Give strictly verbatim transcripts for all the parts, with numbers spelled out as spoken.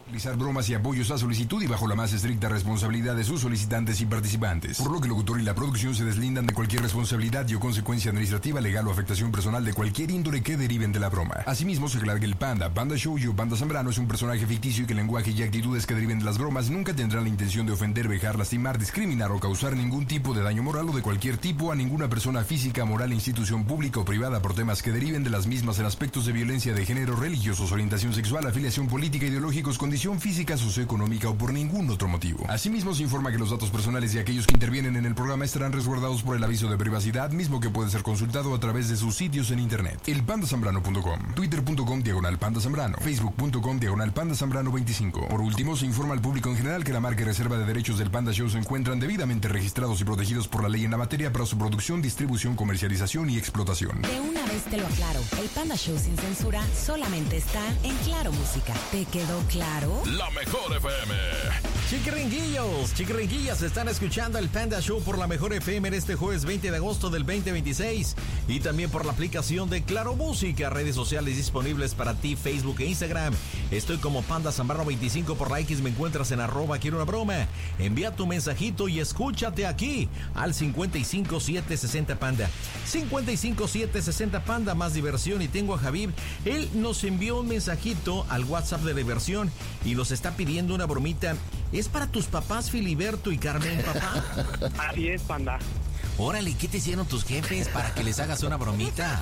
Realizar bromas y apoyos a solicitud y bajo la más estricta responsabilidad de sus solicitantes y participantes, por lo que el locutor y la producción se deslindan de cualquier responsabilidad y o consecuencia administrativa, legal o afectación personal de cualquier índole que deriven de la broma. Asimismo, se aclara que el Panda, Panda Show o Panda Zambrano es un personaje ficticio y que el lenguaje y actitudes que deriven de las bromas nunca tendrán la intención de ofender, vejar, lastimar, discriminar o causar ningún tipo de daño moral o de cualquier tipo a ninguna persona física, moral, institución pública o privada por temas que deriven de las mismas en aspectos de violencia de género, religiosos, orientación sexual, afiliación política, ideológicos, condición física, socioeconómica o por ningún otro motivo. Asimismo, se informa que los datos personales de aquellos que intervienen en el programa estarán resguardados por el aviso de privacidad, mismo que puede ser consultado a través de sus sitios en internet. el panda zambrano punto com, twitter punto com diagonal panda zambrano, facebook punto com diagonal panda zambrano veinticinco. Por último, se informa al público en general que la marca y reserva de derechos del Panda Show se encuentran debidamente registrados y protegidos por la ley en la materia para su producción, distribución, comercialización y explotación. De una vez te lo aclaro, el Panda Show sin censura solamente está en Claro Música. ¿Te quedó claro? La mejor F M. Chiquiringuillos, chiquiringuillas, están escuchando el Panda Show por la mejor F M en este jueves veinte de agosto del veinte veintiséis y también por la aplicación de Claro Música, redes sociales disponibles para ti, Facebook e Instagram. Estoy como Panda Zambrano veinticinco, por la X me encuentras en arroba quiero una broma. Envía tu mensajito y escúchate aquí al cincuenta y cinco siete sesenta Panda. cincuenta y cinco siete sesenta Panda, más diversión. Y tengo a Javib, él nos envió un mensajito al WhatsApp de diversión y nos está pidiendo una bromita. ¿Es para tus papás, Filiberto y Carmen, papá? Así es, Panda. Órale, ¿qué te hicieron tus jefes para que les hagas una bromita?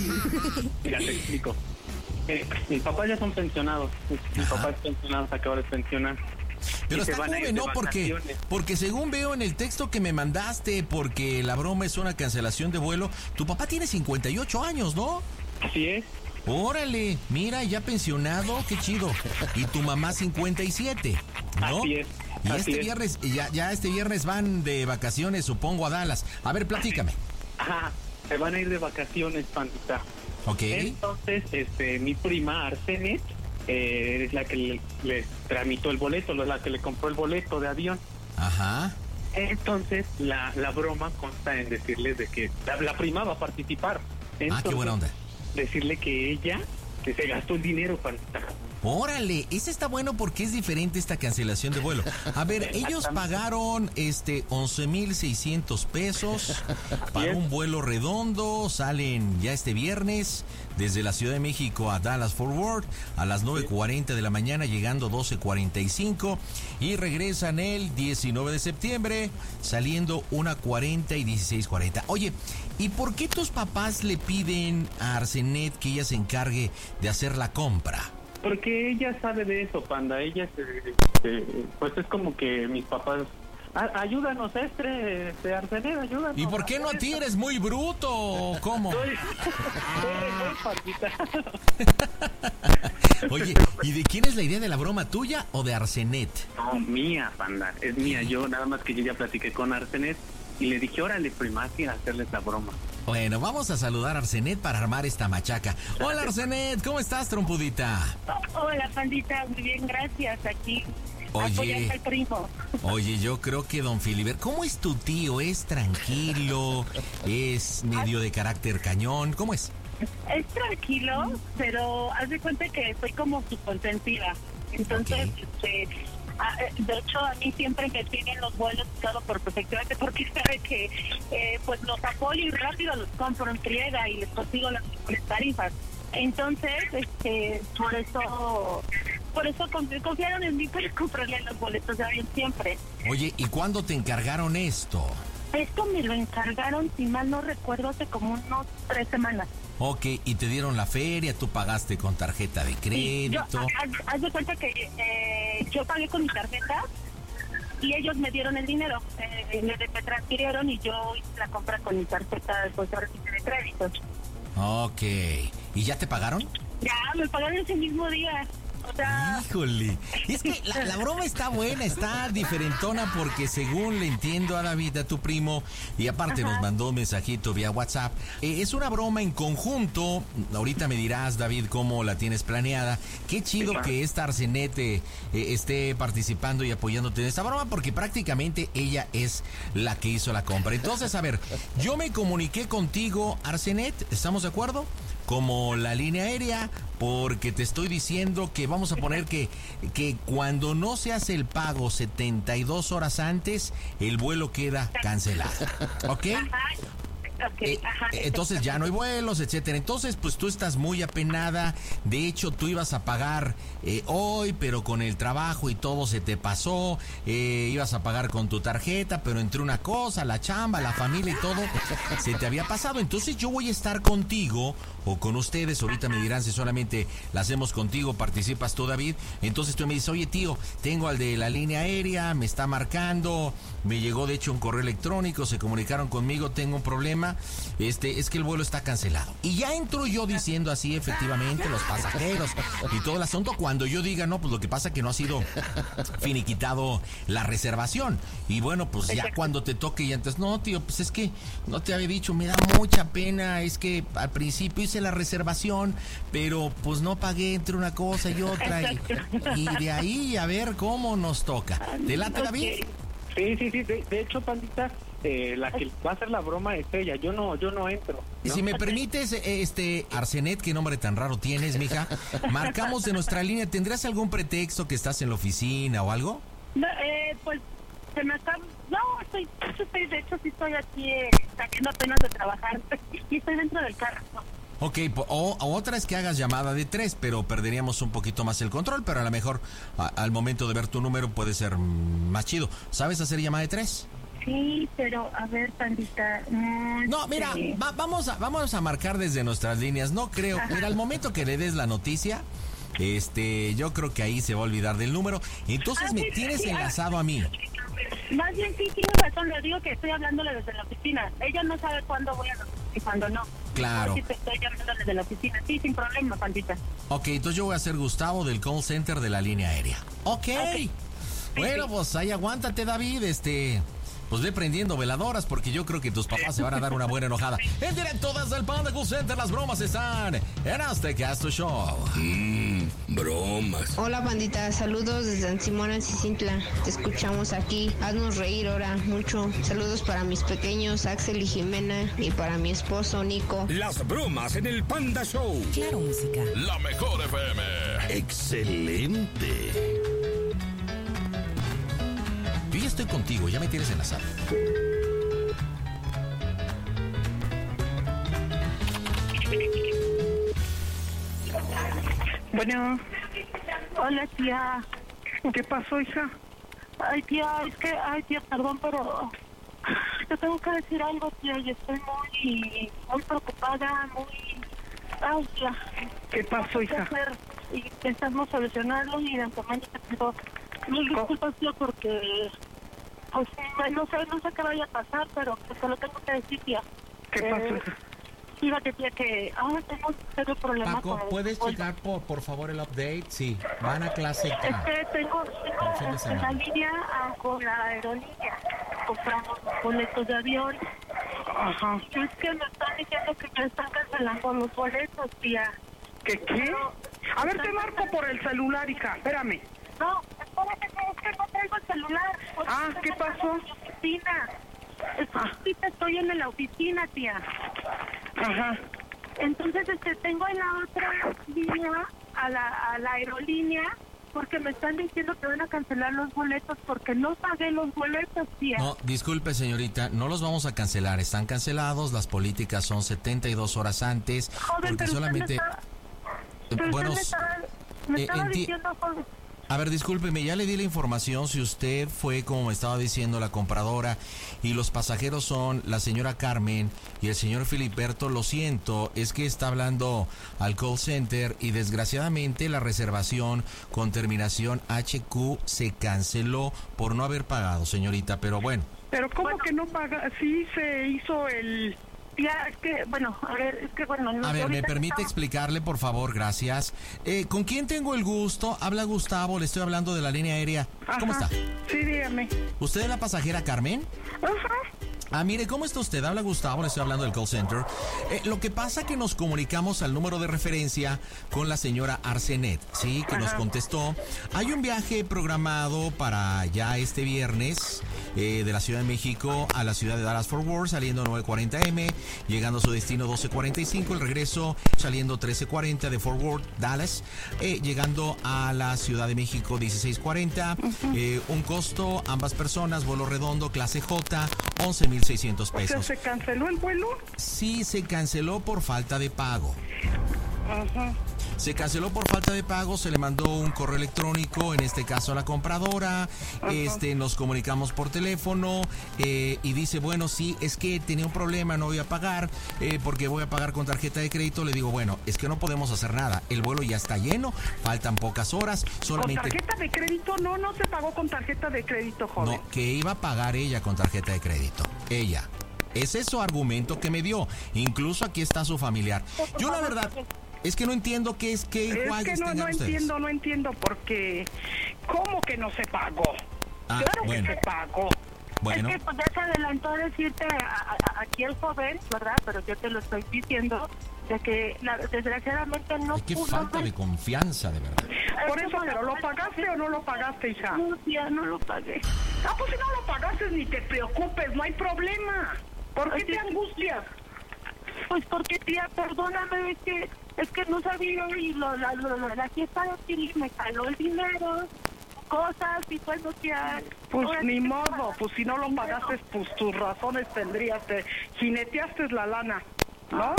Mira, te explico. Eh, mis papás ya son pensionados. Mis Ajá. papás pensionados acabo de pensionar. Pero Y se está van a ir joven, de ¿no? Porque, vacaciones. porque según veo en el texto que me mandaste, porque la broma es una cancelación de vuelo, tu papá tiene cincuenta y ocho años, ¿no? Así es. Órale, mira, ya pensionado, qué chido. Y tu mamá cincuenta y siete, ¿no? Así es. Y así este es. viernes, ya, ya este viernes van de vacaciones, supongo, a Dallas. A ver, platícame. Ajá, se van a ir de vacaciones, Pandita. Ok. Entonces, este, mi prima Arsenet eh, es la que le, les tramitó el boleto, la que le compró el boleto de avión. Ajá. Entonces, la, la broma consta en decirles de que la, la prima va a participar. Entonces, Ah, qué buena onda. decirle que ella que se gastó el dinero, Pandita. Órale, ese está bueno porque es diferente esta cancelación de vuelo. A ver, ellos pagaron este once mil seiscientos pesos para un vuelo redondo, salen ya este viernes desde la Ciudad de México a Dallas Fort Worth a las nueve cuarenta de la mañana, llegando doce cuarenta y cinco y regresan el diecinueve de septiembre, saliendo una cuarenta y dieciséis cuarenta. Oye, ¿y por qué tus papás le piden a Arsenet que ella se encargue de hacer la compra? Porque ella sabe de eso, Panda. Ella, se, se, pues es como que mis papás... Ah, ayúdanos, Estre, este, Arsenet, ayúdanos. ¿Y por qué no a ti? ¿Eres muy bruto o cómo? Soy, soy, soy, Oye, ¿y de quién es la idea de la broma, tuya o de Arsenet? No, mía, Panda, es mía. Yo nada más que yo ya platiqué con Arsenet y le dije, órale, prima, que hacerles la broma. Bueno, vamos a saludar a Arsenet para armar esta machaca. Hola, Arsenet, ¿cómo estás, trompudita? Hola, Pandita, muy bien, gracias, aquí. Oye, Apoyando al primo. oye, yo creo que don Filiberto, ¿cómo es tu tío? ¿Es tranquilo? ¿Es medio de carácter cañón? ¿Cómo es? Es tranquilo, pero haz de cuenta que soy como su consentida. Entonces, Ok. este, a- de hecho, a mí siempre me piden los vuelos y todo por perfectamente porque sabe que eh, pues los apoyo y rápido los compro en friega y les consigo las mejores tarifas. Entonces, este, por eso, por eso confi- confiaron en mí para comprarle los boletos de avión siempre. Oye, ¿y cuándo te encargaron esto? Esto me lo encargaron, si mal no recuerdo, hace como unos tres semanas. Ok, y te dieron la feria, tú pagaste con tarjeta de Sí, yo, crédito. haz, haz de cuenta que eh, yo pagué con mi tarjeta y ellos me dieron el dinero, eh, me, me transfirieron y yo hice la compra con mi tarjeta pues, ahora sí que de crédito. Ok, ¿y ya te pagaron? Ya, me pagaron ese mismo día. O sea, Híjole, es que la, la broma está buena, está diferentona porque según le entiendo a David, a tu primo, y aparte Ajá. nos mandó un mensajito vía WhatsApp, eh, es una broma en conjunto. Ahorita me dirás, David, cómo la tienes planeada. Qué chido Sí, que esta Arsenet eh, eh, esté participando y apoyándote en esta broma porque prácticamente ella es la que hizo la compra. Entonces, a ver, yo me comuniqué contigo, Arsenet, ¿estamos de acuerdo? como la línea aérea, porque te estoy diciendo que vamos a poner que, que cuando no se hace el pago setenta y dos horas antes, el vuelo queda cancelado. ¿Ok? Okay, eh, ajá, entonces ya no hay vuelos, etcétera. Entonces, pues tú estás muy apenada. De hecho, tú ibas a pagar eh, hoy, pero con el trabajo y todo se te pasó. Eh, ibas a pagar con tu tarjeta, pero entre una cosa, la chamba, la familia y todo, se te había pasado. Entonces yo voy a estar contigo o con ustedes. Ahorita me dirán si solamente la hacemos contigo, participas tú, David. Entonces tú me dices, oye, tío, tengo al de la línea aérea, me está marcando, me llegó de hecho un correo electrónico, se comunicaron conmigo, tengo un problema. Este, es que el vuelo está cancelado. Y ya entro yo diciendo así, efectivamente, los pasajeros y todo el asunto, cuando yo diga, no, pues lo que pasa es que no ha sido finiquitado la reservación. Y bueno, pues ya cuando te toque y antes, no, tío, pues es que no te había dicho, me da mucha pena, es que al principio hice la reservación, pero pues no pagué entre una cosa y otra. Y, y de ahí a ver cómo nos toca. ¿Te late, David? Sí, sí, sí, de, de hecho, pandita, eh, la que va a hacer la broma es ella, yo no, yo no entro, ¿no? Si me permites, este, Arsenet, qué nombre tan raro tienes, mija, marcamos de nuestra línea, ¿tendrás algún pretexto que estás en la oficina o algo? No, eh, pues, se me está... No, estoy, estoy, de hecho, sí estoy aquí eh, saliendo apenas de trabajar y estoy dentro del carro, ¿no? Ok, o, o otra es que hagas llamada de tres, pero perderíamos un poquito más el control, pero a lo mejor a, al momento de ver tu número puede ser más chido. ¿Sabes hacer llamada de tres? Sí, pero a ver, pandita. No, no mira, va, vamos, a, vamos a marcar desde nuestras líneas. No creo. Ajá. Mira, al momento que le des la noticia, este, yo creo que ahí se va a olvidar del número. Entonces ah, me sí, tienes sí, enlazado ah, a mí. Más bien sí, tienes razón. Le digo que estoy hablándole desde la oficina. Ella no sabe cuándo voy a la oficina y cuándo no. Claro. Sí, te estoy llamando desde la oficina. Sí, sin problema, pandita. Ok, entonces yo voy a ser Gustavo del call center de la línea aérea. Ok. okay. Bueno, sí, pues ahí aguántate, David. Este... Pues ve prendiendo veladoras porque yo creo que tus papás se van a dar una buena enojada. En directo desde el Panda Call Center, las bromas están en Aztecasto Show. Mmm, bromas. Hola, bandita, saludos desde San Simón, Cicintla. Te escuchamos aquí. Haznos reír ahora mucho. Saludos para mis pequeños Axel y Jimena y para mi esposo Nico. Las bromas en el Panda Show. Claro, música. La mejor F M. Excelente. Yo ya estoy contigo, ya me tienes en la sala. Bueno. Hola, tía. ¿Qué pasó, hija? Ay, tía, es que, ay, tía, perdón, pero te tengo que decir algo, tía, y estoy muy, muy preocupada, muy... Ay, tía. ¿Qué pasó, hija? Hacer y pensamos solucionarlo y de antemano te pido mil disculpas, tía, porque... Pues no sé, no sé qué vaya a pasar, pero pues te lo tengo que decir, tía. ¿Qué eh, pasó, hija? Fíjate, tía, que ahora tengo un serio problema. Paco, con ¿puedes el... checar por, por favor el update? Sí, van a clase K. Es que tengo, tengo en la línea ah, con la aerolínea. Compramos boletos de avión. Ajá. Es que me están diciendo que ya están cancelando los boletos, tía. ¿Qué qué? Pero, a ver, te marco por el celular, hija. Espérame. No, espérate, es que no traigo el celular. Ah, ¿qué pasó? En la oficina. Ahorita estoy en la oficina, tía. Ajá. Entonces, este, tengo en la otra línea a la, a la aerolínea porque me están diciendo que van a cancelar los boletos porque no pagué los boletos, tía. No, disculpe, señorita, no los vamos a cancelar. Están cancelados, las políticas son setenta y dos horas antes. Joven, porque pero solamente... Usted me está, bueno, me estaba, me estaba eh, diciendo... Joven. A ver, discúlpeme, ya le di la información. Si usted fue, como me estaba diciendo, la compradora y los pasajeros son la señora Carmen y el señor Filiberto, lo siento, es que está hablando al call center y desgraciadamente la reservación con terminación H Q se canceló por no haber pagado, señorita, pero bueno. ¿Pero cómo bueno, que no paga? Sí se hizo el... Ya, es que, bueno, a ver, es que, bueno... No, a ver, ¿me permite estaba... explicarle, por favor? Gracias. Eh, ¿Con quién tengo el gusto? Habla Gustavo, le estoy hablando de la línea aérea. Ajá. ¿Cómo está? Sí, dígame. ¿Usted es la pasajera Carmen? Ajá. Ah, mire, ¿cómo está usted? Habla Gustavo, le estoy hablando del call center. Eh, lo que pasa que nos comunicamos al número de referencia con la señora Arsenet, ¿sí? Que Ajá. nos contestó. Hay un viaje programado para ya este viernes eh, de la Ciudad de México a la ciudad de Dallas-Fort Worth, saliendo nueve cuarenta eme, llegando a su destino doce cuarenta y cinco, el regreso saliendo trece cuarenta de Fort Worth, Dallas, eh, llegando a la Ciudad de México dieciséis cuarenta, uh-huh. eh, un costo, ambas personas, vuelo redondo, clase J, once mil seiscientos pesos. O sea, ¿se canceló el vuelo? Sí, se canceló por falta de pago. Ajá. Se canceló por falta de pago, se le mandó un correo electrónico, en este caso a la compradora, uh-huh. este, nos comunicamos por teléfono eh, y dice, bueno, sí, es que tenía un problema, no voy a pagar eh, porque voy a pagar con tarjeta de crédito. Le digo, bueno, es que no podemos hacer nada, el vuelo ya está lleno, faltan pocas horas, solamente... ¿Con tarjeta de crédito? No, no se pagó con tarjeta de crédito, joven. No, que iba a pagar ella con tarjeta de crédito, ella. Ese es su argumento que me dio, incluso aquí está su familiar. Yo la verdad... Es que no entiendo qué es qué igual. Es que no, no entiendo, no entiendo porque ¿cómo que no se pagó? Ah, claro bueno. que se pagó. Bueno. Es que pues ya se adelantó a decirte a, a, aquí el joven, ¿verdad? Pero yo te lo estoy diciendo de que la, desgraciadamente no Ay, qué pudo. falta de confianza, de verdad. Por eso, pero ¿lo pagaste o no lo pagaste, hija? No, tía, no lo pagué. Ah, pues si no lo pagaste ni te preocupes, no hay problema. ¿Por qué te angustias? Pues porque, tía, perdóname, es que es que no sabía y lo, la, lo, lo, la fiesta de Chile me jaló el dinero, cosas y pues no, tía. Pues ni modo, pues si no lo pagaste, pues tus razones tendrías, te jineteaste la lana, ¿no?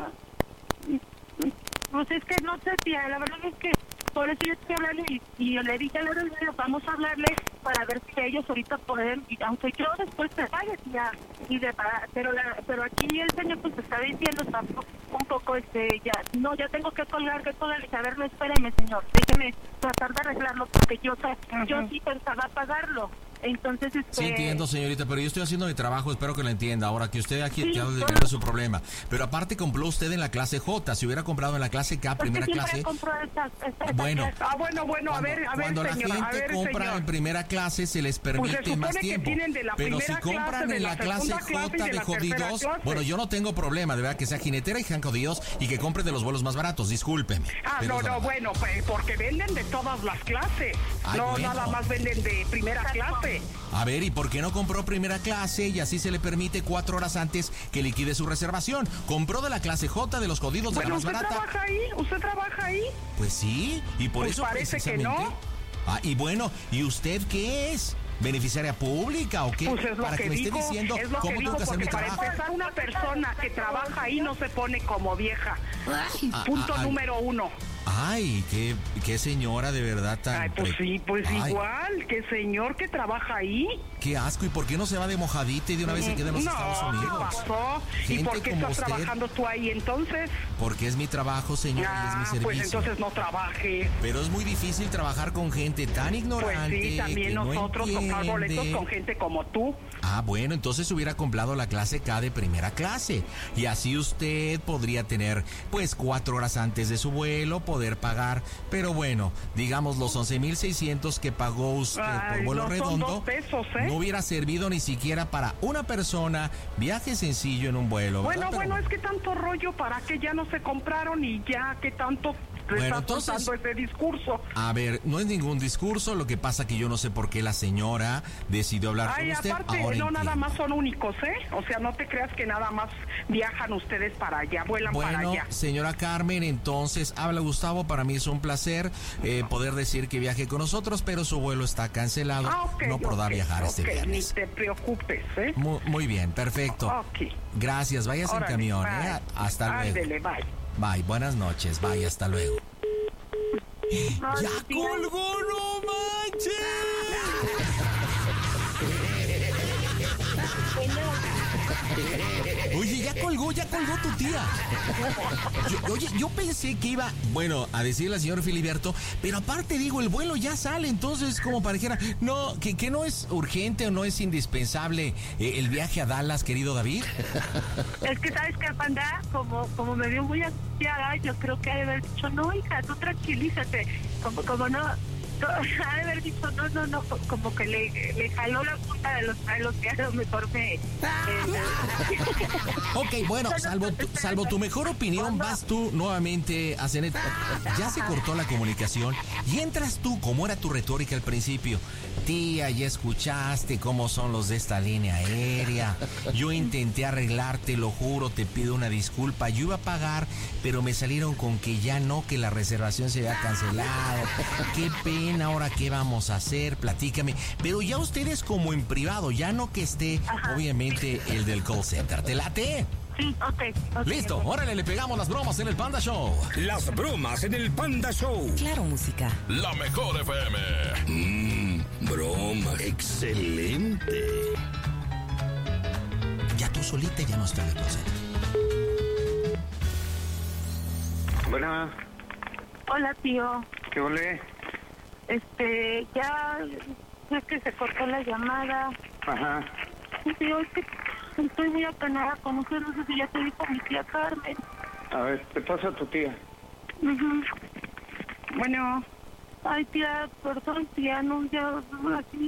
Pues es que no sé, tía, la verdad es que por eso yo estoy hablando y, y yo le dije a la niña, vamos a hablarle para ver si ellos ahorita pueden, y aunque yo después te vaya, tía, y de, pero la, pero aquí el señor pues está diciendo, está un poco, este, ya, no, ya tengo que colgar, que colgar, a ver, no, espéreme, señor, déjeme tratar de arreglarlo, porque yo, uh-huh. yo sí pensaba pagarlo. Entonces, este... Sí entiendo, señorita, pero yo estoy haciendo mi trabajo, espero que lo entienda. Ahora que usted aquí sí, ya no es su problema. Pero aparte compró usted en la clase J, si hubiera comprado en la clase K, primera clase... Esta, esta bueno, clase. Ah, bueno, bueno, cuando, a ver, a ver, Cuando señor, la gente a ver, compra señor. en primera clase se les permite pues se más tiempo. Pero si compran clase, en la, la clase J de, de jodidos, clase. Bueno, yo no tengo problema, de verdad, que sea jinetera y sean jodidos y que compren de los vuelos más baratos, discúlpeme. Ah, no, no, bueno, pues porque venden de todas las clases. Ay, no, bueno. Nada más venden de primera clase. A ver, ¿y por qué no compró primera clase y así se le permite cuatro horas antes que liquide su reservación? Compró de la clase J de los jodidos de bueno, la más barata. ¿usted trabaja ahí? ¿Usted trabaja ahí? Pues sí, y por pues eso parece que no. Ah, y bueno, ¿y usted qué es? ¿Beneficiaria pública o qué? Pues es lo Para que, que me digo, esté diciendo es lo cómo que tengo digo, que hacer mi para trabajo. empezar, una persona que trabaja ahí no se pone como vieja. Ay, Punto ah, número ay. uno. Ay, qué, qué señora de verdad tan... Ay, pues sí, pues ay. igual, qué señor que trabaja ahí. Qué asco, ¿y por qué no se va de mojadita y de una vez se queda en los no, Estados Unidos? ¿qué pasó? Gente ¿Y por qué estás usted, trabajando tú ahí entonces? Porque es mi trabajo, señora, ah, y es mi servicio. Pues entonces no trabajes. Pero es muy difícil trabajar con gente tan ignorante. Pues sí, también que nosotros no tocar boletos con gente como tú. Ah, bueno, entonces hubiera comprado la clase K de primera clase. Y así usted podría tener, pues, cuatro horas antes de su vuelo, poder pagar. Pero bueno, digamos los once mil seiscientos que pagó usted Ay, por vuelo no redondo, son dos pesos, ¿eh? no hubiera servido ni siquiera para una persona, viaje sencillo en un vuelo. Bueno, ¿verdad? bueno, Pero, es que tanto rollo para que ya no se compraron y ya que tanto... Bueno, está entonces, soltando ese discurso. A ver, no es ningún discurso, lo que pasa que yo no sé por qué la señora decidió hablar Ay, con usted. aparte, Ahora no entiendo. nada más son únicos, ¿eh? O sea, no te creas que nada más viajan ustedes para allá, vuelan bueno, para allá. Señora Carmen, entonces habla Gustavo, para mí es un placer eh, poder decir que viaje con nosotros, pero su vuelo está cancelado, ah, okay, no podrá okay, viajar okay, este viernes. Ni te preocupes, ¿eh? Muy, muy bien, perfecto. Okay. Gracias, vayas en camión, bye. ¿eh? Hasta luego. Ándele, bye. Bye, buenas noches, bye, hasta luego. No, ¡Ya no, colgó, no manches! Oye, ya colgó, ya colgó tu tía. Yo, oye, yo pensé que iba, bueno, a decirle al señor Filiberto, pero aparte digo, el vuelo ya sale, entonces como parejera, no, que, que no es urgente o no es indispensable eh, el viaje a Dallas, querido David. Es que sabes que Panda, como, como me vio muy ansiada, yo creo que ha de haber dicho, no, hija, tú tranquilízate, como, como no, ha de haber dicho, no, no, no, como que le, le jaló la punta de los pelos, que a lo mejor me... Eh, Ok, bueno, salvo tu, salvo tu mejor opinión, vas tú nuevamente a Cenet. Ya se cortó la comunicación y entras tú, como era tu retórica al principio. Tía, ya escuchaste cómo son los de esta línea aérea. Yo intenté arreglarte, lo juro, te pido una disculpa. Yo iba a pagar, pero me salieron con que ya no, que la reservación se había cancelado. Qué pena, ahora qué vamos a hacer, platícame. Pero ya ustedes como en privado, ya no que esté, Ajá, obviamente, sí. el del call center. ¿Te late? Sí, ok. okay Listo, okay. órale, le pegamos las bromas en el Panda Show. Las bromas en el Panda Show. Claro Música. La mejor F M. Mmm, bromas. Excelente. Ya tú solita ya no estás de closet. Bueno, Hola, tío. ¿qué volé? Este, ya es que se cortó la llamada. Ajá. Sí, tío, es que estoy muy apenada con usted, no sé si ya te dijo mi tía Carmen. A ver, te paso a tu tía. Ujú. Bueno, Ay, tía, perdón, tía, no, ya, así